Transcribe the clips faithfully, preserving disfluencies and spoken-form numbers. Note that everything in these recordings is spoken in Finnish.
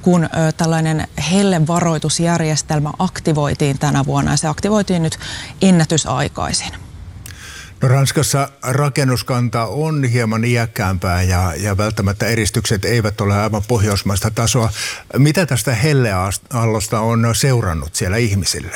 kun tällainen hellevaroitusjärjestelmä aktivoitiin tänä vuonna, ja se aktivoitiin nyt ennätysaikaisin. No, Ranskassa rakennuskanta on hieman iäkkäämpää ja, ja välttämättä eristykset eivät ole aivan pohjoismaista tasoa. Mitä tästä helleaallosta on seurannut siellä ihmisille?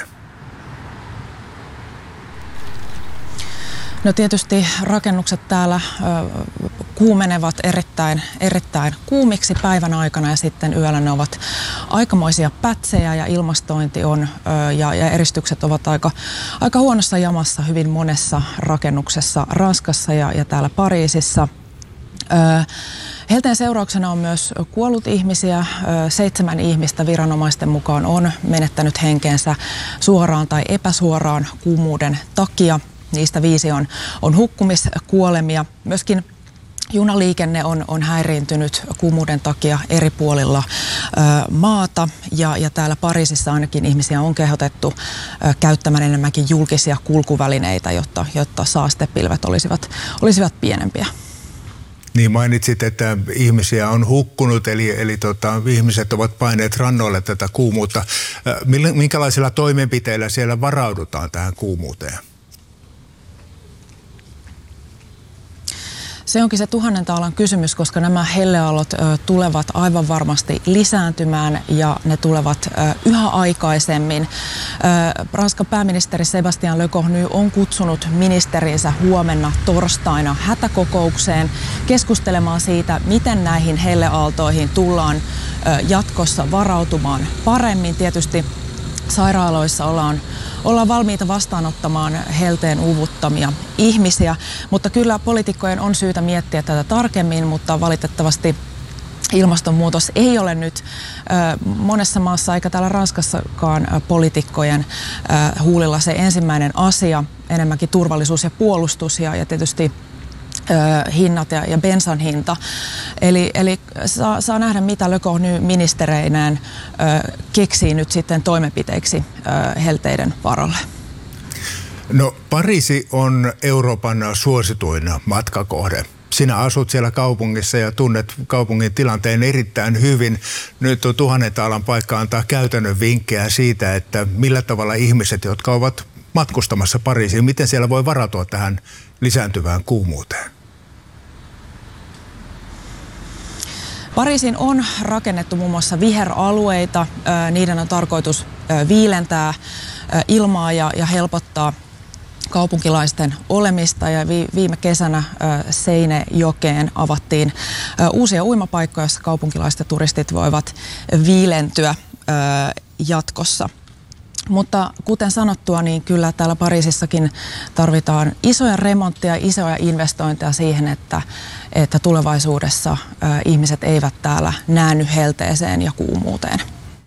No tietysti rakennukset täällä ö, kuumenevat erittäin, erittäin kuumiksi päivän aikana ja sitten yöllä ne ovat aikamoisia pätsejä ja ilmastointi on ö, ja, ja eristykset ovat aika, aika huonossa jamassa hyvin monessa rakennuksessa Ranskassa ja, ja täällä Pariisissa. Ö, Helteen seurauksena on myös kuollut ihmisiä. Seitsemän ihmistä viranomaisten mukaan on menettänyt henkeensä suoraan tai epäsuoraan kuumuuden takia. Niistä viisi on, on hukkumiskuolemia. Myöskin junaliikenne on, on häiriintynyt kuumuuden takia eri puolilla ö, maata ja, ja täällä Pariisissa ainakin ihmisiä on kehotettu ö, käyttämään enemmänkin julkisia kulkuvälineitä, jotta, jotta saastepilvet olisivat, olisivat pienempiä. Niin, mainitsit, että ihmisiä on hukkunut, eli, eli tota, ihmiset ovat paineet rannoille tätä kuumuutta. Minkälaisilla toimenpiteillä siellä varaudutaan tähän kuumuuteen? Se onkin se tuhannen taalan kysymys, koska nämä helleaallot ö, tulevat aivan varmasti lisääntymään ja ne tulevat ö, yhä aikaisemmin. Ö, Ranskan pääministeri Sébastien Lecornu on kutsunut ministerinsä huomenna torstaina hätäkokoukseen keskustelemaan siitä, miten näihin helleaaltoihin tullaan ö, jatkossa varautumaan paremmin. Tietysti sairaaloissa ollaan Ollaan valmiita vastaanottamaan helteen uuvuttamia ihmisiä, mutta kyllä poliitikkojen on syytä miettiä tätä tarkemmin, mutta valitettavasti ilmastonmuutos ei ole nyt ö, monessa maassa eikä täällä Ranskassakaan ö, poliitikkojen ö, huulilla se ensimmäinen asia, enemmänkin turvallisuus ja puolustus ja, ja tietysti Ö, hinnat ja, ja bensan hinta. Eli, eli saa, saa nähdä, mitä Lecornu ministereinään ö, keksii nyt sitten toimenpiteiksi ö, helteiden varalle. No, Pariisi on Euroopan suosituin matkakohde. Sinä asut siellä kaupungissa ja tunnet kaupungin tilanteen erittäin hyvin. Nyt on tuhannen taalan paikka antaa käytännön vinkkejä siitä, että millä tavalla ihmiset, jotka ovat matkustamassa Pariisiin, miten siellä voi varautua tähän lisääntyvään kuumuuteen? Pariisiin on rakennettu muun muassa viheralueita. Niiden on tarkoitus viilentää ilmaa ja, ja helpottaa kaupunkilaisten olemista. Ja viime kesänä Seinäjokeen avattiin uusia uimapaikkoja, joissa kaupunkilaiset ja turistit voivat viilentyä jatkossa. Mutta kuten sanottua, niin kyllä täällä Pariisissakin tarvitaan isoja remontteja, isoja investointeja siihen, että, että tulevaisuudessa ä, ihmiset eivät täällä näänny helteeseen ja kuumuuteen.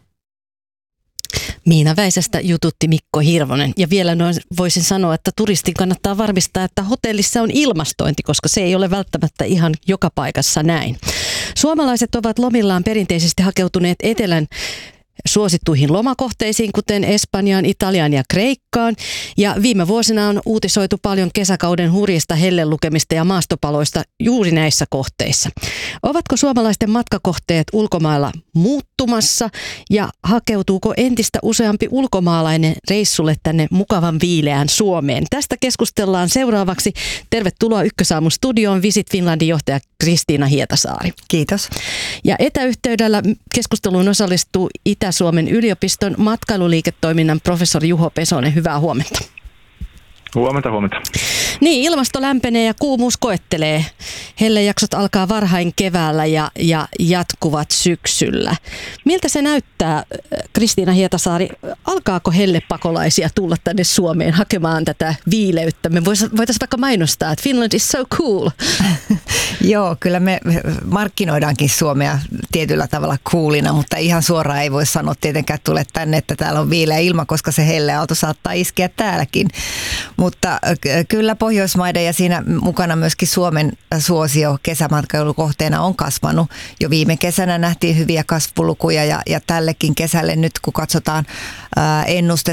Miina Väisästä jututti Mikko Hirvonen. Ja vielä noin voisin sanoa, että turistin kannattaa varmistaa, että hotellissa on ilmastointi, koska se ei ole välttämättä ihan joka paikassa näin. Suomalaiset ovat lomillaan perinteisesti hakeutuneet etelän suosittuihin lomakohteisiin, kuten Espanjaan, Italiaan ja Kreikkaan. Ja viime vuosina on uutisoitu paljon kesäkauden hurjista hellelukemista ja maastopaloista juuri näissä kohteissa. Ovatko suomalaisten matkakohteet ulkomailla muuttumassa ja hakeutuuko entistä useampi ulkomaalainen reissulle tänne mukavan viileään Suomeen? Tästä keskustellaan seuraavaksi. Tervetuloa Ykkösaamun studioon Visit Finlandin johtaja Kristiina Hietasaari. Kiitos. Ja etäyhteydellä keskusteluun osallistuu Itä-Suomen yliopiston matkailuliiketoiminnan professori Juho Pesonen. Hyvää huomenta. Huomenta, huomenta. Niin, ilmasto lämpenee ja kuumuus koettelee. Hellejaksot alkaa varhain keväällä ja, ja jatkuvat syksyllä. Miltä se näyttää, Kristiina Hietasaari? Alkaako hellepakolaisia tulla tänne Suomeen hakemaan tätä viileyttä? Me voitaisiin vaikka mainostaa, että Finland is so cool. Joo, kyllä me markkinoidaankin Suomea tietyllä tavalla coolina, mutta ihan suoraan ei voi sanoa tietenkään tule tänne, että täällä on viileä ilma, koska se helleaalto saattaa iskeä täälläkin. Mutta kyllä Pohjoismaiden ja siinä mukana myöskin Suomen suosio kesämatkailukohteena on kasvanut. Jo viime kesänä nähtiin hyviä kasvulukuja ja, ja tällekin kesälle nyt kun katsotaan ää, ennustetta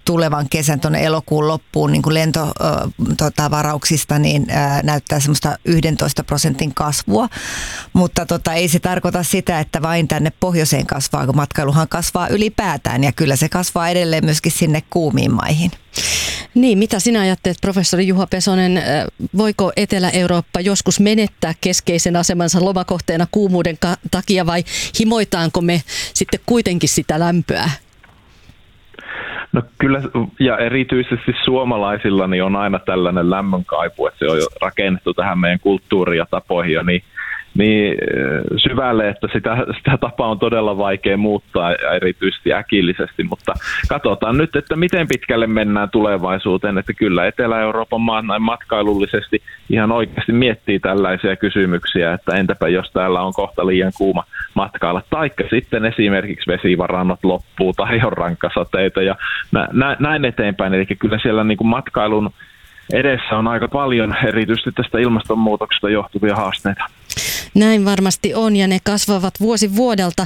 tulevan kesän tuonne elokuun loppuun niin kuin lentovarauksista, niin ää, näyttää semmoista yksitoista prosentin kasvua. Mutta tota, ei se tarkoita sitä, että vain tänne pohjoiseen kasvaa, kun matkailuhan kasvaa ylipäätään ja kyllä se kasvaa edelleen myöskin sinne kuumiin maihin. Niin, mitä sinä ajattelet, professori Juho Pesonen, voiko Etelä-Eurooppa joskus menettää keskeisen asemansa lomakohteena kuumuuden takia vai himoitaanko me sitten kuitenkin sitä lämpöä? No kyllä, ja erityisesti suomalaisilla niin on aina tällainen lämmönkaipu, että se on jo rakennettu tähän meidän kulttuuriin ja tapoihin ja niin, niin syvälle, että sitä, sitä tapaa on todella vaikea muuttaa erityisesti äkillisesti, mutta katsotaan nyt, että miten pitkälle mennään tulevaisuuteen, että kyllä Etelä-Euroopan maat näin matkailullisesti ihan oikeasti miettii tällaisia kysymyksiä, että entäpä jos täällä on kohta liian kuuma matkailla, taikka sitten esimerkiksi vesivarannot loppuu tai on rankkasateita ja nä- näin eteenpäin, eli kyllä siellä niin kuin matkailun edessä on aika paljon erityisesti tästä ilmastonmuutoksesta johtuvia haasteita. Näin varmasti on ja ne kasvavat vuosi vuodelta.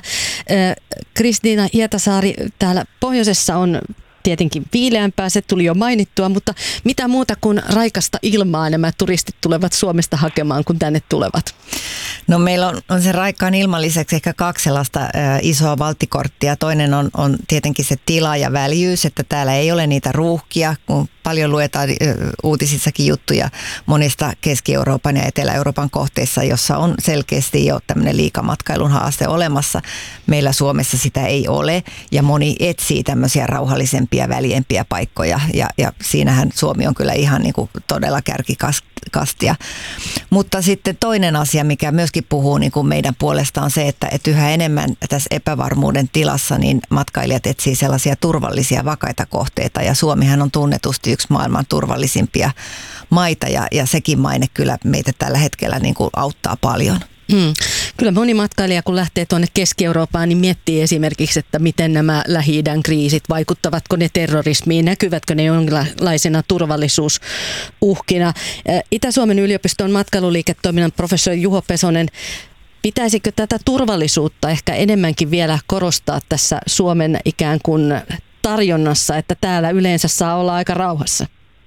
Kristiina Hietasaari, täällä pohjoisessa on tietenkin viileämpää, se tuli jo mainittua, mutta mitä muuta kuin raikasta ilmaa nämä turistit tulevat Suomesta hakemaan, kun tänne tulevat? No meillä on, on se raikkaan ilman lisäksi ehkä kaksi sellaista ä, isoa valttikorttia. Toinen on, on tietenkin se tila ja väljyys, että täällä ei ole niitä ruuhkia, kun paljon luetaan ä, uutisissakin juttuja monista Keski-Euroopan ja Etelä-Euroopan kohteissa, jossa on selkeästi jo tämmöinen liikamatkailun haaste olemassa. Meillä Suomessa sitä ei ole ja moni etsii tämmöisiä rauhallisempia, väljempiä paikkoja ja, ja siinähän Suomi on kyllä ihan niin kuin todella kärkikastia. Mutta sitten toinen asia, mikä myöskin puhuu niin kuin meidän puolesta on se, että, että yhä enemmän tässä epävarmuuden tilassa niin matkailijat etsii sellaisia turvallisia, vakaita kohteita ja Suomihan on tunnetusti yksi maailman turvallisimpia maita ja, ja sekin maine kyllä meitä tällä hetkellä niin kuin auttaa paljon. Hmm. Kyllä moni matkailija, kun lähtee tuonne Keski-Eurooppaan, niin miettii esimerkiksi, että miten nämä Lähi-idän kriisit, vaikuttavatko ne terrorismiin, näkyvätkö ne jonkinlaisena turvallisuusuhkina. Itä-Suomen yliopiston matkailuliiketoiminnan professori Juho Pesonen, pitäisikö tätä turvallisuutta ehkä enemmänkin vielä korostaa tässä Suomen ikään kuin tarjonnassa, että täällä yleensä saa olla aika rauhassa?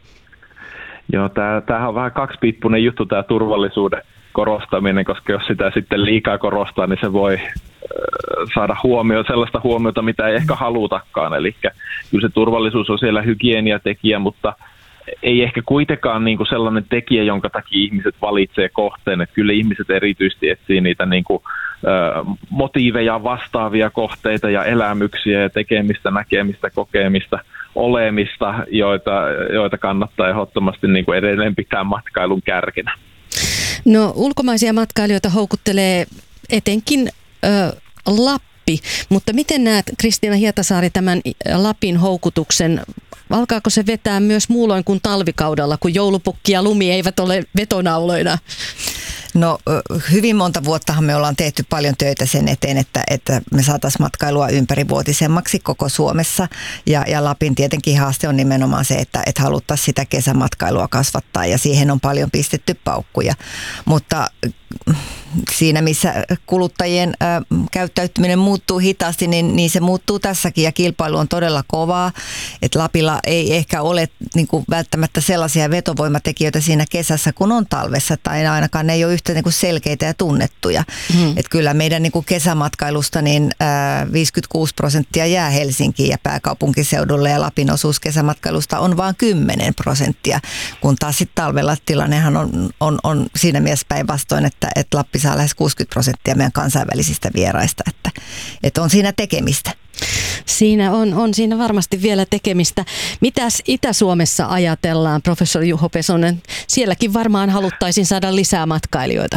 Joo, tämähän on vähän kaksipiippunen juttu tämä turvallisuuden korostaminen, koska jos sitä sitten liikaa korostaa, niin se voi saada huomioon sellaista huomiota, mitä ei ehkä halutakaan. Eli kyllä se turvallisuus on siellä hygieniatekijä, mutta ei ehkä kuitenkaan niin kuin sellainen tekijä, jonka takia ihmiset valitsee kohteen. Että kyllä ihmiset erityisesti etsii niitä niin kuin, ö, motiiveja vastaavia kohteita ja elämyksiä ja tekemistä, näkemistä, kokemista, olemista, joita, joita kannattaa ehdottomasti niin kuin edelleen pitää matkailun kärkenä. No ulkomaisia matkailijoita houkuttelee etenkin ö, Lappi, mutta miten näet, Kristiina Hietasaari, tämän Lapin houkutuksen? Alkaako se vetää myös muulloin kuin talvikaudella, kun joulupukki ja lumi eivät ole vetonauloina? No hyvin monta vuottahan me ollaan tehty paljon töitä sen eteen, että, että me saataisiin matkailua ympärivuotisemmaksi koko Suomessa. Ja, ja Lapin tietenkin haaste on nimenomaan se, että, että haluttaisiin sitä kesämatkailua kasvattaa ja siihen on paljon pistetty paukkuja. Mutta siinä, missä kuluttajien ä, käyttäytyminen muuttuu hitaasti, niin, niin se muuttuu tässäkin ja kilpailu on todella kovaa. Että Lapilla ei ehkä ole niin kuin välttämättä sellaisia vetovoimatekijöitä siinä kesässä, kun on talvessa, tai ainakaan ne ei ole yhtä niin kuin selkeitä ja tunnettuja. Hmm. Että kyllä meidän niin kuin kesämatkailusta niin ä, viisikymmentäkuusi prosenttia jää Helsinkiin ja pääkaupunkiseudulle, ja Lapin osuus kesämatkailusta on vain kymmenen prosenttia, kun taas sitten talvella tilannehan on, on, on siinä mielessä päinvastoin, että, että Lappi saa lähes kuusikymmentä prosenttia meidän kansainvälisistä vieraista, että, että on siinä tekemistä. Siinä on, on siinä varmasti vielä tekemistä. Mitäs Itä-Suomessa ajatellaan, professori Juho Pesonen? Sielläkin varmaan haluttaisiin saada lisää matkailijoita.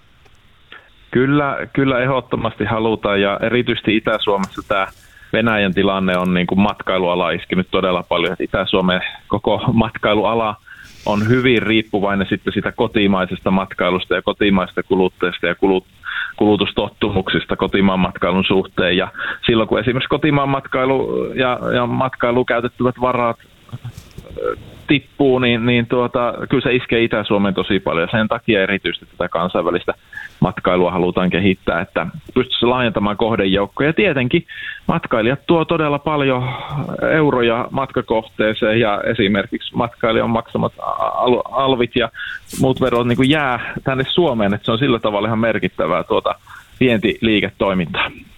Kyllä, kyllä ehdottomasti halutaan, ja erityisesti Itä-Suomessa tämä Venäjän tilanne on niin kuin matkailuala iskenyt todella paljon. Itä-Suomen koko matkailuala on hyvin riippuvainen sitten sitä kotimaisesta matkailusta ja kotimaisesta kuluttajista ja kulut, kulutustottumuksista kotimaan matkailun suhteen. Ja silloin kun esimerkiksi kotimaan matkailu ja, ja matkailu käytettävät varat tippuu, niin, niin tuota, kyllä se iskee Itä-Suomeen tosi paljon. Sen takia erityisesti tätä kansainvälistä matkailua halutaan kehittää, että pystyisi laajentamaan kohdejoukkoja. Ja tietenkin matkailijat tuo todella paljon euroja matkakohteeseen ja esimerkiksi matkailijan maksamat alvit ja muut verot niin kuin jää tänne Suomeen, että se on sillä tavalla ihan merkittävää tuota vientiliiketoimintaa.